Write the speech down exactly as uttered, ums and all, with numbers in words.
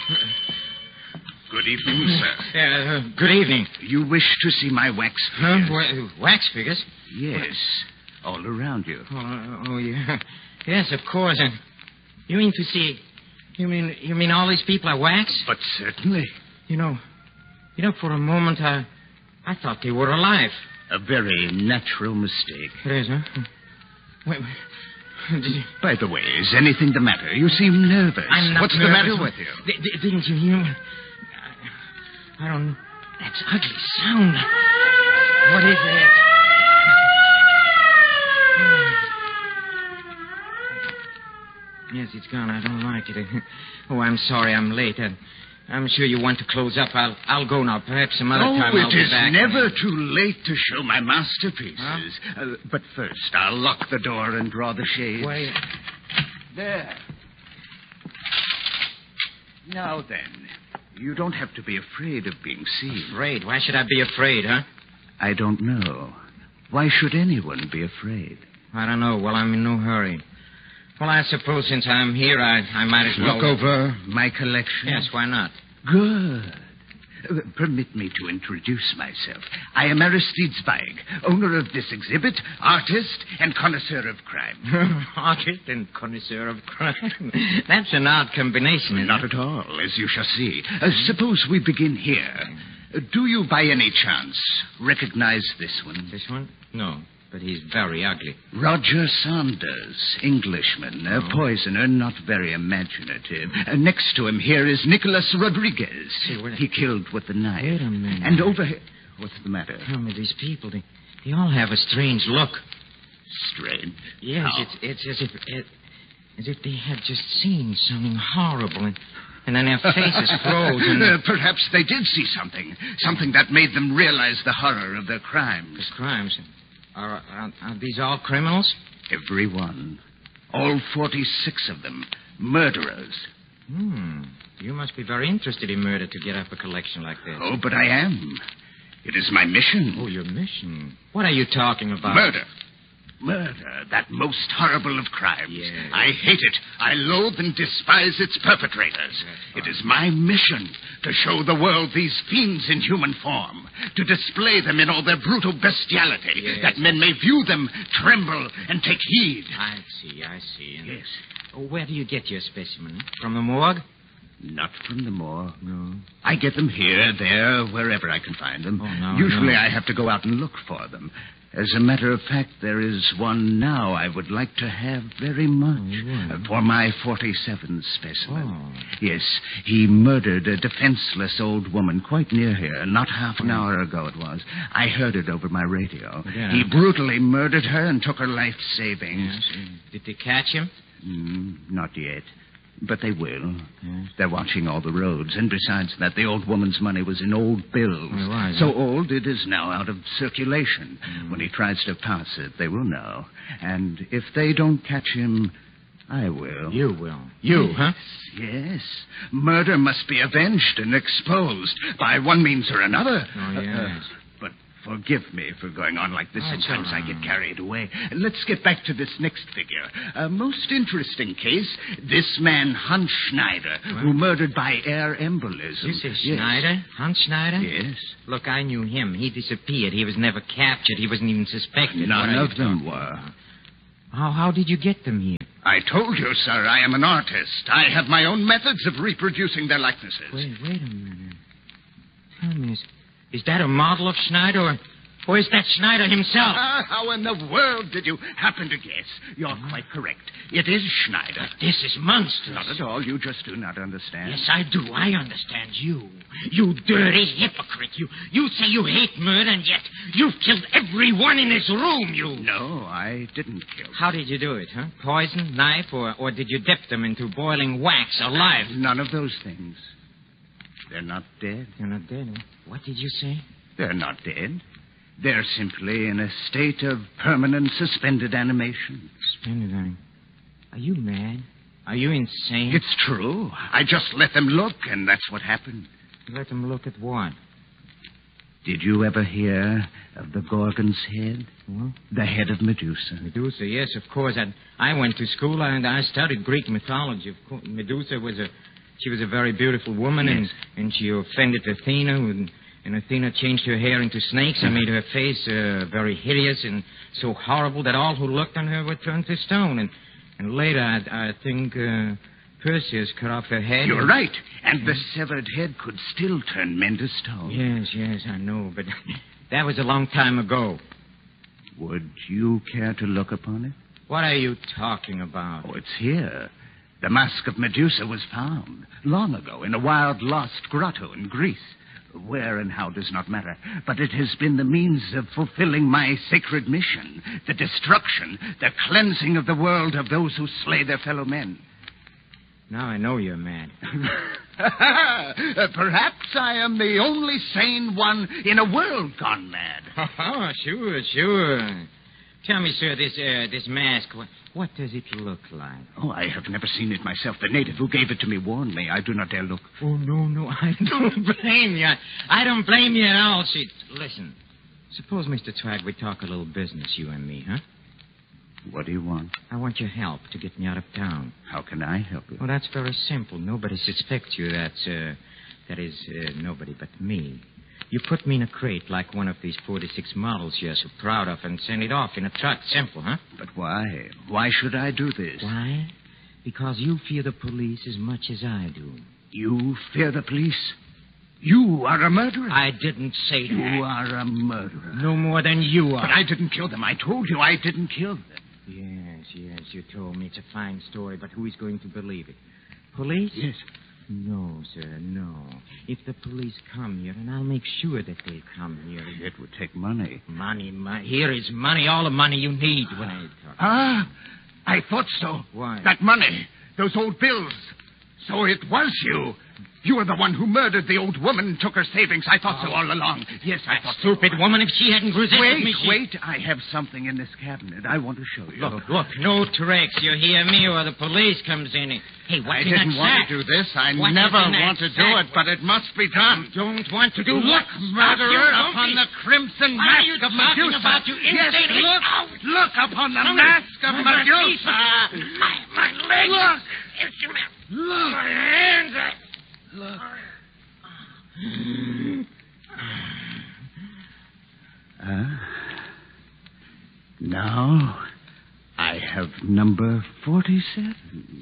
Good evening, sir. Uh, good evening. You wish to see my wax Huh? figures? Wa- wax figures? Yes, all around you. Oh, oh, yeah. Yes, of course. And you mean to see... You mean you mean all these people are wax? But certainly. You know, you know, for a moment I... I thought they were alive. A very natural mistake. It is, huh? Wait, wait. Did you... By the way, is anything the matter? You seem nervous. I'm not What's nervous. the matter with you? D- d- didn't you hear me? I don't know. That's ugly sound. What is that? Oh. Yes, it's gone. I don't like it. Oh, I'm sorry I'm late. I, I'm sure you want to close up. I'll I'll go now. Perhaps some other oh, time I'll it be is back. never too late to show my masterpieces. Huh? Uh, but first, I'll lock the door and draw the shades. Wait. There. Now then, you don't have to be afraid of being seen. Afraid? Why should I be afraid, huh? I don't know. Why should anyone be afraid? I don't know. Well, I'm in no hurry. Well, I suppose since I'm here, I, I might as well... Look over my collection? Yes, why not? Good. Uh, permit me to introduce myself. I am Aristide Zweig, owner of this exhibit, artist, and connoisseur of crime. Artist and connoisseur of crime. That's an odd combination, isn't Not it? at all, as you shall see. Uh, suppose we begin here. Uh, do you, by any chance, recognize this one? This one? No, but he's very ugly. Roger Saunders, Englishman, a Oh. poisoner, not very imaginative. Uh, next to him here is Nicholas Rodriguez. See, wait a- He killed with the knife. Wait a minute. And over here... What's the matter? Tell me, these people, they, they all have a strange look. Strange. Yes, How? it's it's as if it, as if they had just seen something horrible, and, and then their faces froze. And Uh, perhaps they did see something. Something that made them realize the horror of their crimes. the crimes. Are, are, are these all criminals? Every one. All forty-six of them. Murderers. Hmm. You must be very interested in murder to get up a collection like this. Oh, but I am. It is my mission. Oh, your mission. What are you talking about? Murder. Murder, that most horrible of crimes. Yes. I hate it. I loathe and despise its perpetrators. It is my mission to show the world these fiends in human form, to display them in all their brutal bestiality, Yes. that men may view them, tremble, and take heed. I see, I see. And Yes. oh, where do you get your specimen? From the morgue? Not from the morgue. No. I get them here, there, wherever I can find them. Oh, no, Usually no. I have to go out and look for them. As a matter of fact, there is one now I would like to have very much. Oh, uh, for my forty-seventh specimen. Oh. Yes, he murdered a defenseless old woman quite near here. Not half an hour ago it was. I heard it over my radio. Yeah. He brutally murdered her and took her life savings. Yes. Did they catch him? Mm, not yet. But they will. Yes. They're watching all the roads. And besides that, the old woman's money was in old bills. Oh, right. So old it is now out of circulation. Mm. When he tries to pass it, they will know. And if they don't catch him, I will. You will. You, huh? Yes. Murder must be avenged and exposed by one means or another. Oh, Uh, uh, yes. but forgive me for going on like this. Oh, it's Sometimes all I right. get carried away. Let's get back to this next figure. A most interesting case. This man, Hans Schneider, who murdered by air embolism. This is Yes. Schneider? Hans Schneider? Yes. Look, I knew him. He disappeared. He was never captured. He wasn't even suspected. None What are of you them talking were. about? How, how did you get them here? I told you, sir, I am an artist. I have my own methods of reproducing their likenesses. Wait, wait a minute. Tell me, is, is that a model of Schneider, or, or is that Schneider himself? Ah, how in the world did you happen to guess? You're quite correct. It is Schneider. This is monstrous. Not at all. You just do not understand. Yes, I do. I understand you. You dirty hypocrite. You you say you hate murder, and yet you've killed everyone in this room, you. No, I didn't kill them. How did you do it, huh? Poison, knife, or, or did you dip them into boiling wax alive? None of those things. They're not dead. You're not dead, huh? What did you say? They're not dead. They're simply in a state of permanent suspended animation. Splendid, honey. Are you mad? Are you insane? It's true. I just let them look, and that's what happened. Let them look at what? Did you ever hear of the Gorgon's head? What? The head of Medusa. Medusa, yes, of course. I, I went to school and I studied Greek mythology. Of course, Medusa was a She was a very beautiful woman, Yes. and, and she offended Athena, and, and Athena changed her hair into snakes and made her face uh, very hideous and so horrible that all who looked on her were turned to stone. And, and later, I, I think uh, Perseus cut off her head. You're and... right. And the severed head could still turn men to stone. Yes, yes, I know, but that was a long time ago. Would you care to look upon it? What are you talking about? Oh, it's here. The mask of Medusa was found long ago in a wild, lost grotto in Greece. Where and how does not matter, but it has been the means of fulfilling my sacred mission, the destruction, the cleansing of the world of those who slay their fellow men. Now I know you're mad. Uh, Perhaps I am the only sane one in a world gone mad. Oh, sure, sure. Tell me, sir, this uh, this mask, what, what does it look like? Oh, I have never seen it myself. The native who gave it to me warned me. I do not dare look. Oh, no, no, I don't blame you. I don't blame you at all. See, listen, suppose, Mister Twag, we talk a little business, you and me, huh? What do you want? I want your help to get me out of town. How can I help you? Well, that's very simple. Nobody suspects you. That's, uh, that is, uh, nobody but me. You put me in a crate like one of these forty-six models you're so proud of and send it off in a truck. Simple, huh? But why? Why should I do this? Why? Because you fear the police as much as I do. You fear the police? You are a murderer. I didn't say that. You are a murderer. No more than you are. But I didn't kill them. I told you I didn't kill them. Yes, yes, you told me. It's a fine story, but who is going to believe it? Police? Yes. No, sir, no. If the police come here, and I'll make sure that they come here. It would take money. Money, money. Here is money, all the money you need when I talk. Ah, I thought so. Why? That money, those old bills. So it was you. You were the one who murdered the old woman and took her savings. I thought so all along. Yes, I thought so. Stupid woman, if she hadn't resisted Wait, me... she- wait. I have something in this cabinet I want to show you. Look, look, no tricks. You hear me or the police comes in. Hey, I what's in didn't that want sack? to do this. I What is never in that want to do sack? it, but it must be done. Don't want to do Look, what? murderer, Stop, you upon don't the crimson What are mask you of talking Medusa. about, you Yes, insanely- look, Ow. look upon the Look. mask of My Medusa. My, my legs. Look. Look. My hands are... Look. Uh, now, I have number forty-seven.